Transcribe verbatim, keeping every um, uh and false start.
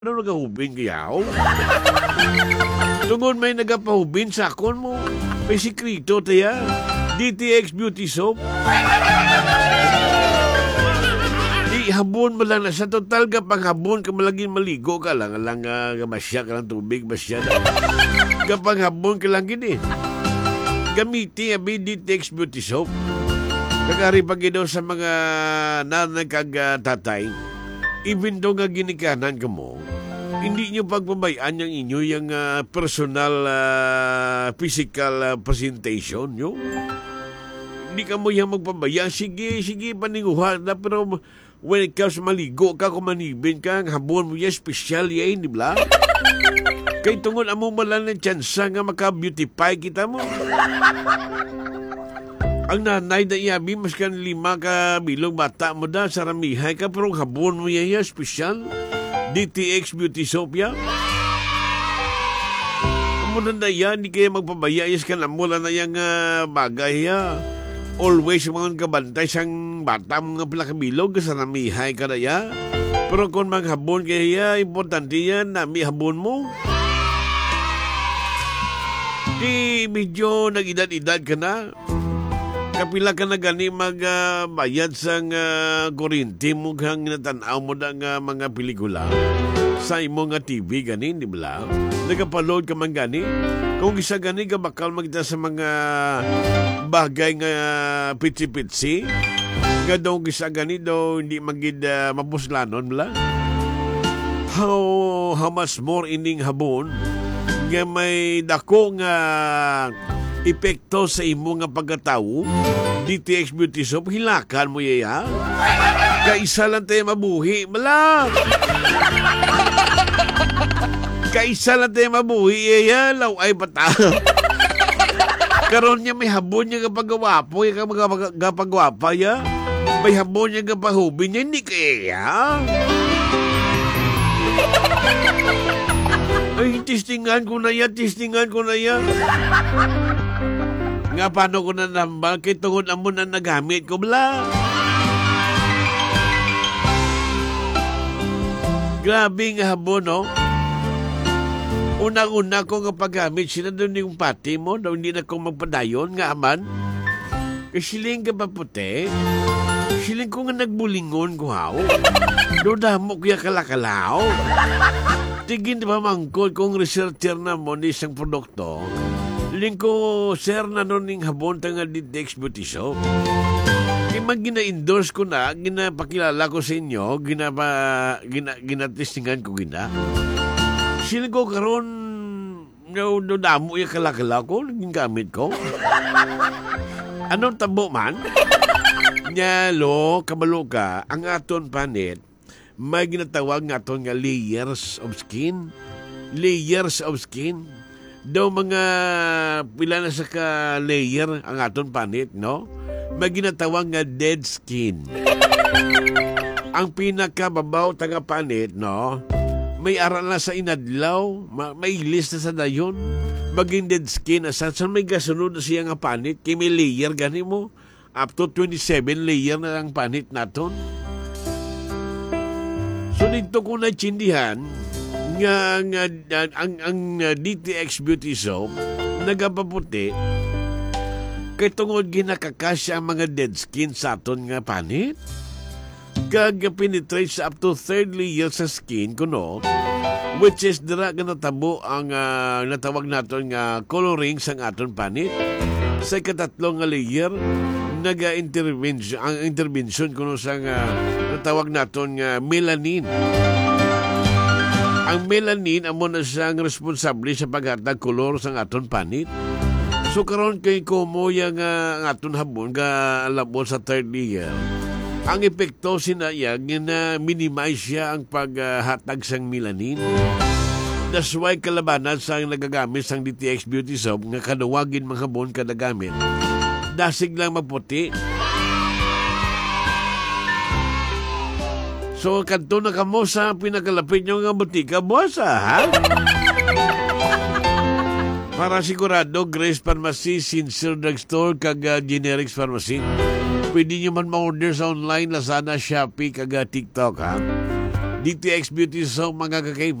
Ano nagahubin kayaw? Tungod may nagapahubin sa akon mo. May sikrito taya. D T X Beauty Soap. Di habon mo lang na sa total ka pang habon ka malaging maligo ka lang. Alang uh, masya ka ng tubig, masya na. Kapag habon ka lang gini. Gamiti abi D T X Beauty Soap. Nagari pag daw sa mga nanay kag uh, tatay. Even though nga ginikanan ka mo, hindi nyo pagpabayaan yung inyo yung uh, personal uh, physical uh, presentation nyo. Hindi ka mo yung magpabayaan. Sige, sige, paninguhan na. Pero when it comes maligo ka, kumanibin ka, habon mo yan, special yan, di ba? Kaya tungod amo malang ng tsansa nga maka-beautify kita mo. Ang nanay na iyabi, mas kan lima ka bilog bata mo da, saramihay ka, pero habon mo yan, special. D T X Beauty Soap ya. Amo na na yan, hindi kayo magpabaya, yes ka na mula na yung uh, bagay ya. Always mga kabantay sang bata mga pilakabilog, saramihay ka na ya. Pero kung maghabon kaya, importante yan, nami habon mo. Di medyo nag-edad-edad ka na. Kapila ka na gani magbayad uh, sa uh, kurinti mo kang natanaw mo na uh, mga pelikula sa imo nga T V gani, di ba? Nagapaload ka man gani. Kung isa gani ka bakal magda sa mga bagay nga uh, pitsi-pitsi. Nga daw isa gani daw hindi magid uh, mabuslanon bala. How, how much more ining habon nga may dako nga epekto sa imo nga pagkatao, D T X Beauty Soap, hilakan mo yaya. Kaisa lang tayo mabuhi, mala. Kaisa lang tayo mabuhi, yaya. Law ay bata. Karon niya may habon niya kapag-gwapo, kapag-gwapa ya. May habon niya kapag-hubi niya, hindi kaya. Ay, testingan ko na yan, testingan ko na yan. Nga paano ko na nambal kay tungod amo na nagamit ko bala. Grabe nga habon, no? Unang-una ko nga paggamit, sila doon yung pati mo, daw hindi na ko magpadayon, nga aman. Kasi siling ka pa puti, siling ko nga nagbulingon ko haw. Doon mo kuya kalakalaw. Tigin ba mangkod kung researcher na mo ni isang produkto, ling ko, sir, na noning habon tanga D T X Beauty Soap. Kaya mag gina-endorse ko na, ginapakilala ko sa inyo, ginapa, gina, ginatestingan ko gina. Sila ko karon no, no damo yung kalakala ko, naging gamit ko. Anong tabo man? Nyalo, kabalo ka, ang aton panit, may ginatawag nga aton nga layers of skin. Layers of skin. Daw mga pila na sa ka-layer ang aton panit, no? May ginatawag nga dead skin. Ang pinakababaw taga panit, no? May aral na sa inadlaw, may list na sa dayon. Maging dead skin, asan sa may gasunod na siya nga panit, kaya may layer, gani mo, up to twenty-seven layer na ang panit naton. So dito ko na-chindihan, nga, nga ang, ang uh, D T X Beauty Soap nagapaputi kay tungod ginakakasya ang mga dead skin sa aton nga panit kag penetrate sa up to third layer sa skin kuno, which is dira nga natabo ang uh, natawag naton nga coloring sa aton panit. Sa ikatatlong nga layer naga-intervention ang intervention kuno sa uh, natawag naton nga melanin. Ang melanin amo na siyang responsable sa paghatag kolor sa aton panit. So karon kay komo yang uh, aton habon ga labon sa third layer. Ang epekto sinayag na minimize siya ang paghatag uh, sang melanin. That's why kalabanan sa nagagamit sang D T X Beauty Soap nga kadawagin mga habon kada gamit. Dasig lang maputi. So, kanto na kamo sa pinakalapit nyo nga butika, boss, ha? Para sigurado, Grace Pharmacy, Sincere Drugstore, kag uh, Generics Pharmacy. Pwede nyo man ma-order sa online, Lazada, Shopee, kag uh, TikTok, ha? D T X Beauty Zone mga kakay